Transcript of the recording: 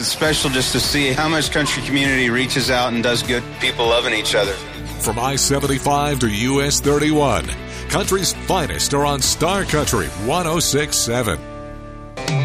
It's special just to see how much country community reaches out and does good, people loving each other. From I-75 to US 31, country's finest are on Star Country 106.7.